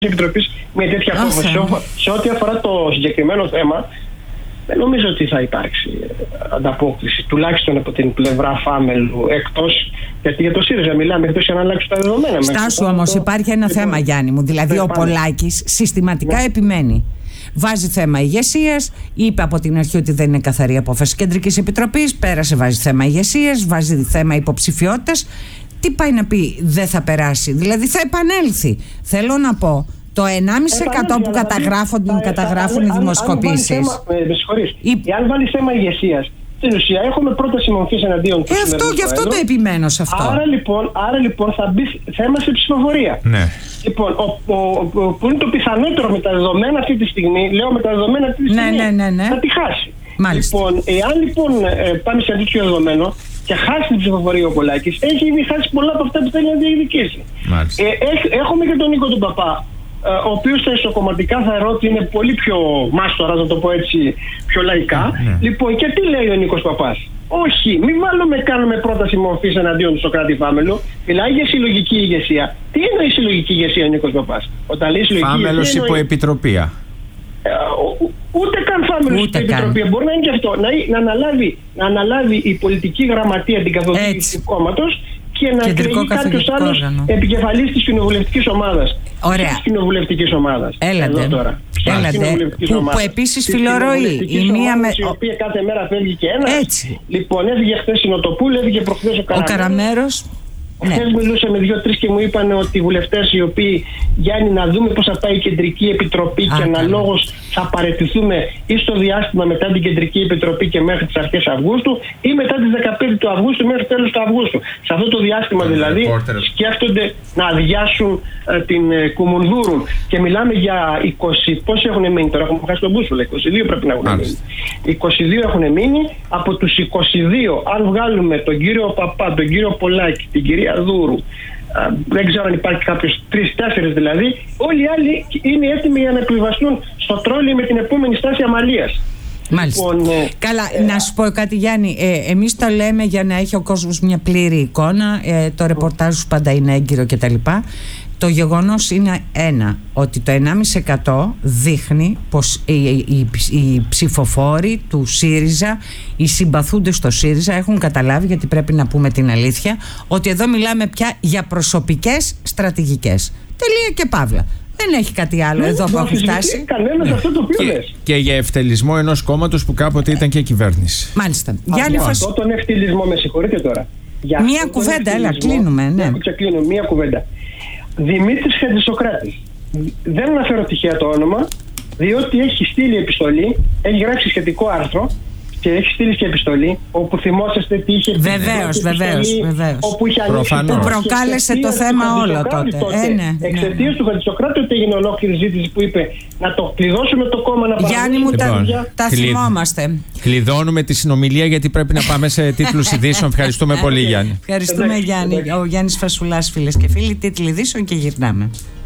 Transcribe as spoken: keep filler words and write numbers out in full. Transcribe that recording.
Επιτροπής μια τέτοια απόφαση. Σε ό,τι αφορά το συγκεκριμένο θέμα, δεν νομίζω ότι θα υπάρξει ανταπόκριση, τουλάχιστον από την πλευρά Φάμελου, εκτός, γιατί για το ΣΥΡΙΖΑ μιλάμε, εκτός για να αλλάξει τα δεδομένα. Στάσου όμως, το... υπάρχει ένα θέμα, Γιάννη μου, δηλαδή ο Πολάκης συστηματικά ναι. επιμένει. Βάζει θέμα ηγεσίας, είπε από την αρχή ότι δεν είναι καθαρή απόφαση Κεντρικής Επιτροπής, πέρασε, βάζει θέμα ηγεσίας, βάζει θέμα υποψηφιότητας. Τι πάει να πει δεν θα περάσει, δηλαδή θα επανέλθει. Θέλω να πω, το ενάμιση τοις εκατό που καταγράφουν, θα, καταγράφουν οι δημοσκοπήσεις. Με συγχωρείς, αν βάλει θέμα ηγεσίας, στην ουσία έχουμε πρόταση μορφής εναντίον του. Ε, αυτό, γι' αυτό το επιμένω σε αυτό. Άρα λοιπόν, άρα λοιπόν θα μπει θέμα σε ψηφοφορία. Ναι. Λοιπόν, ο, ο, ο, που είναι το πιθανότερο με τα δεδομένα αυτή τη στιγμή, λέω με τα δεδομένα αυτή τη στιγμή, ναι, ναι, ναι, ναι. θα τη χάσει. Μάλιστα. Λοιπόν, εάν λοιπόν ε, πάμε σε τέτοιο δεδομένο και χάσει την ψηφοφορία ο Πολάκης, έχει ήδη χάσει πολλά από αυτά που θέλει να διεκδικήσει. Ε, έχ, έχουμε και τον Νίκο τον Παπά, ο οποίος στα ισοκομματικά θα ερώτει είναι πολύ πιο μάστορας, να το πω έτσι πιο λαϊκά. Ναι. Λοιπόν, και τι λέει ο Νίκος Παπάς? Όχι, μην βάλουμε, κάνουμε πρόταση μορφής εναντίον του Σωκράτη Φάμελου. Μιλάει για συλλογική ηγεσία. Τι εννοεί συλλογική ηγεσία ο Νίκος Παπάς? Όταν λέει συλλογική ηγεσία. Φάμελος υπό επιτροπία. Ε, ούτε καν Φάμελος υπό επιτροπία. Μπορεί να είναι και αυτό. Να, να, αναλάβει, να αναλάβει η πολιτική γραμματεία την καθοδήγηση του κόμματος και να εκλεγεί κάποιος άλλος επικεφαλής της κοινοβουλευτικής ομάδας. Ωραία. Της κοινοβουλευτικής ομάδας. Έλατε. Έλατε. Που, που επίσης φιλορροεί. Η μία με... η οποία κάθε μέρα φεύγει και ένας. Έτσι. Λοιπόν, έφυγε χθες η Νοτοπούλου, έφυγε προχθές ο Καραμέρος. Ο Καραμέρος. Χθες ναι. μιλούσα με δύο-τρεις και μου είπαν ότι οι βουλευτές οι οποίοι, Γιάννη, να δούμε πώς θα πάει η Κεντρική Επιτροπή Α, και αναλόγως θα παραιτηθούμε ή στο διάστημα μετά την Κεντρική Επιτροπή και μέχρι τις αρχές Αυγούστου ή μετά τις δεκαπέντε του Αυγούστου μέχρι τέλος του Αυγούστου. Σε αυτό το διάστημα δηλαδή σκέφτονται να αδειάσουν ε, την ε, Κουμουνδούρου και μιλάμε για είκοσι, πόσοι έχουν μείνει τώρα, έχουμε χάσει τον Μπούσουλα, είκοσι δύο πρέπει να έχουν Άλιστα. μείνει. είκοσι δύο έχουν μείνει, από τους είκοσι δύο αν βγάλουμε τον κύριο Παπά, τον κύριο Πολάκη, την κυρία Δούρου, δεν ξέρω αν υπάρχει κάποιος, τρεις-τέσσερις δηλαδή, όλοι οι άλλοι είναι έτοιμοι για να επιβαστούν στο τρόλι με την επόμενη στάση Αμαλίας. Μάλιστα. Λοιπόν, ε, Καλά, ε, να σου πω κάτι, Γιάννη. Ε, εμείς το λέμε για να έχει ο κόσμος μια πλήρη εικόνα. Ε, το ρεπορτάζ σου πάντα είναι έγκυρο κτλ. Το γεγονός είναι ένα, ότι το ενάμιση τοις εκατό δείχνει πως οι, οι, οι ψηφοφόροι του ΣΥΡΙΖΑ, οι συμπαθούντες στο ΣΥΡΙΖΑ έχουν καταλάβει, γιατί πρέπει να πούμε την αλήθεια, ότι εδώ μιλάμε πια για προσωπικές στρατηγικές. Τελεία και παύλα. Δεν έχει κάτι άλλο ναι, εδώ που έχουν φτάσει. Κανένας ναι. αυτό το οποίο και, λες. Και για ευτελισμό ενός κόμματος που κάποτε ήταν και κυβέρνηση. Μάλιστα. Α, Γιάννη, για αυτό τον ευτελισμό, με συγχωρείτε τώρα. Για μία κουβέντα, έλα, κλείνουμε. Ναι. Ναι, κλείνουμε, μία κουβέντα. Δημήτρης Χατζησοκράτης. Δεν αναφέρω τυχαία το όνομα, διότι έχει στείλει επιστολή, έχει γράψει σχετικό άρθρο και έχει στείλει και επιστολή, όπου θυμόσαστε τι είχε πει. Βεβαίως, βεβαίως, βεβαίως. Όπου είχε ανοίξει. Που προκάλεσε το θέμα όλο τότε. τότε. Ε, ναι, εξαιτίας ναι. του Χατζησοκράτη ότι έγινε ολόκληρη ζήτηση που είπε να το κλειδώσουμε το κόμμα να παραμείνει. Γιάννη μου, λοιπόν, τα, τα θυμόμαστε. Κλειδώνουμε τη συνομιλία γιατί πρέπει να πάμε σε τίτλους ειδήσεων. Ευχαριστούμε πολύ, Γιάννη. Ευχαριστούμε, Γιάννη. Ο Γιάννης Φασουλάς, φίλες και φίλοι, τίτλοι ειδήσεων και γυρνάμε.